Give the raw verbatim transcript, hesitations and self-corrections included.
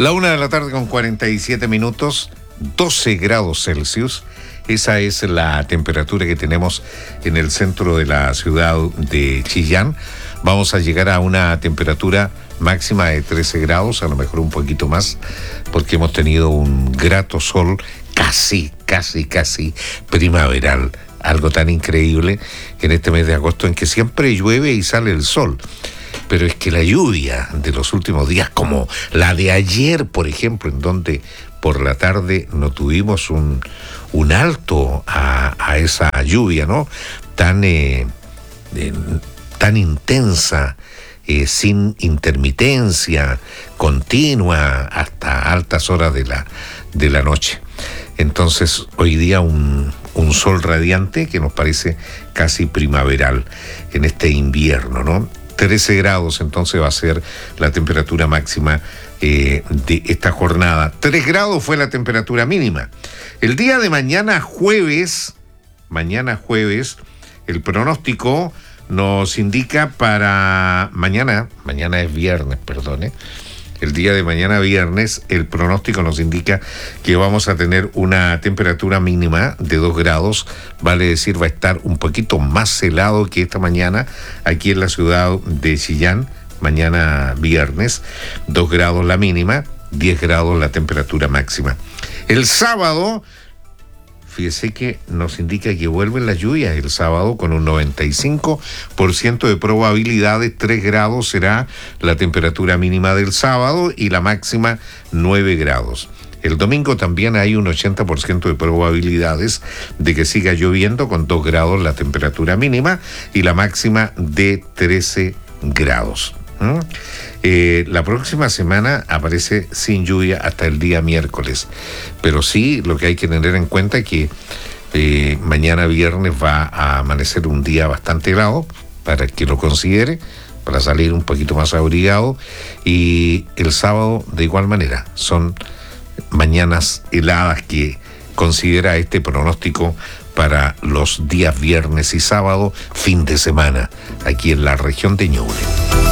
La una de la tarde con cuarenta y siete minutos, doce grados Celsius. Esa es la temperatura que tenemos en el centro de la ciudad de Chillán. Vamos a llegar a una temperatura máxima de trece grados, a lo mejor un poquito más, porque hemos tenido un grato sol casi, casi, casi primaveral. Algo tan increíble en este mes de agosto en que siempre llueve y sale el sol. Pero es que la lluvia de los últimos días, como la de ayer, por ejemplo, en donde por la tarde no tuvimos un, un alto a, a esa lluvia, ¿no? Tan, eh, eh, tan intensa, eh, sin intermitencia, continua, hasta altas horas de la, de la noche. Entonces, hoy día un, un sol radiante que nos parece casi primaveral en este invierno, ¿no? trece grados entonces va a ser la temperatura máxima eh, de esta jornada. tres grados fue la temperatura mínima. El día de mañana jueves, mañana jueves, el pronóstico nos indica para mañana, mañana es viernes, perdone, el día de mañana viernes, el pronóstico nos indica que vamos a tener una temperatura mínima de dos grados, vale decir, va a estar un poquito más helado que esta mañana aquí en la ciudad de Chillán, mañana viernes, dos grados la mínima, diez grados la temperatura máxima. El sábado, fíjese que nos indica que vuelven las lluvias el sábado con un noventa y cinco por ciento de probabilidades, tres grados será la temperatura mínima del sábado y la máxima nueve grados. El domingo también hay un ochenta por ciento de probabilidades de que siga lloviendo con dos grados la temperatura mínima y la máxima de trece grados. ¿Mm? Eh, la próxima semana aparece sin lluvia hasta el día miércoles, pero sí lo que hay que tener en cuenta es que eh, mañana viernes va a amanecer un día bastante helado, para que lo considere, para salir un poquito más abrigado, y el sábado de igual manera, son mañanas heladas que considera este pronóstico para los días viernes y sábado, fin de semana, aquí en la región de Ñuble.